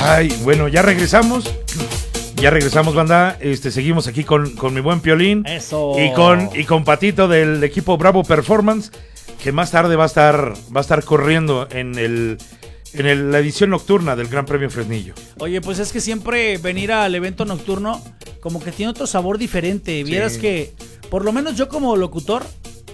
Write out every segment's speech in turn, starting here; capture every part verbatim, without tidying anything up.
Ay, bueno, ya regresamos. Ya regresamos, banda. Este, seguimos aquí con, con mi buen Piolín. Eso. Y con, y con Patito del equipo Bravo Performance, que más tarde va a estar, va a estar corriendo en el, en el, la edición nocturna del Gran Premio Fresnillo. Oye, pues es que siempre venir al evento nocturno como que tiene otro sabor diferente. Vieras Sí. que, por lo menos yo como locutor,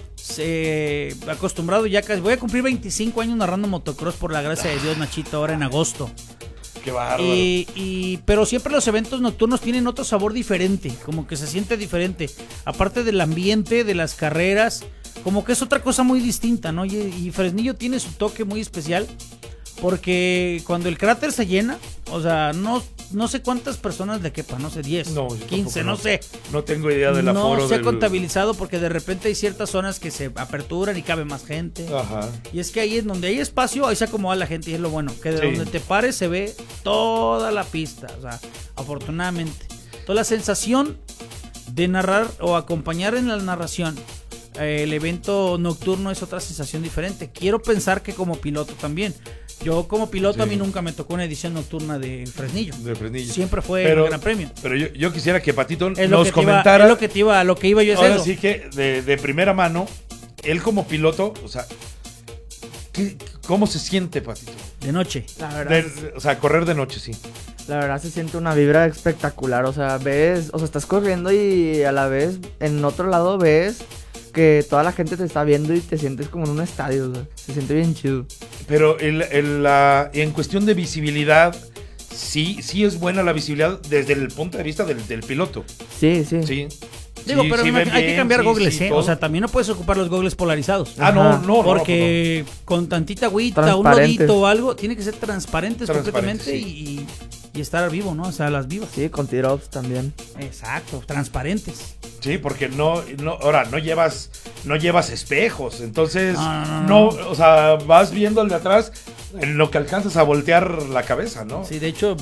se, acostumbrado ya casi, voy a cumplir veinticinco años narrando motocross, por la gracia de Dios, Nachito, ahora en agosto. Qué bárbaro. Y, y, pero siempre los eventos nocturnos tienen otro sabor diferente, como que se siente diferente. Aparte del ambiente, de las carreras, como que es otra cosa muy distinta, ¿no? Y, y Fresnillo tiene su toque muy especial, porque cuando el cráter se llena, o sea, no, no sé cuántas personas le quepan, no sé, diez, No, yo quince, tampoco, no sé. No tengo idea del No aforo. se ha del... contabilizado porque de repente hay ciertas zonas que se aperturan y cabe más gente. Ajá. Y es que ahí es donde hay espacio, ahí se acomoda la gente y es lo bueno, que de Sí. donde te pares se ve toda la pista, o sea, afortunadamente. Toda la sensación de narrar o acompañar en la narración eh, el evento nocturno es otra sensación diferente. Quiero pensar que como piloto también. Yo como piloto Sí. a mí nunca me tocó una edición nocturna de Fresnillo. De Fresnillo. Siempre fue Pero- el Gran Premio. Pero yo, yo quisiera que Patito Es lo nos que te iba, comentara. es lo que te iba, a lo que iba yo es Ahora eso. sí que de, de primera mano, él como piloto, o sea, ¿qué- ¿cómo se siente, Patito? De noche. La verdad, De- o sea, correr de noche, sí. la verdad se siente una vibra espectacular. O sea, ves, o sea, estás corriendo y a la vez en otro lado ves que toda la gente te está viendo y te sientes como en un estadio. O sea, se siente bien chido. Pero el, el, la, en cuestión de visibilidad, sí, sí es buena la visibilidad desde el punto de vista del, del piloto. Sí, sí. Sí. Digo, Sí, pero sí me imagino- ven hay que bien, cambiar sí, gogles, sí, ¿eh? todo. O sea, también no puedes ocupar los gogles polarizados. Ah, no, Ajá. no, no. Porque con tantita agüita, un Transparentes. lodito o algo, tiene que ser transparentes, Transparentes, completamente y, y estar vivo, ¿no? O sea, las vivas. Sí, con T-Drops también. Exacto, transparentes. Sí, porque no, no, ahora no llevas, no llevas espejos, entonces No, no, no, no, no. o sea, vas viendo el de atrás en lo que alcanzas a voltear la cabeza, ¿no? Sí, de hecho,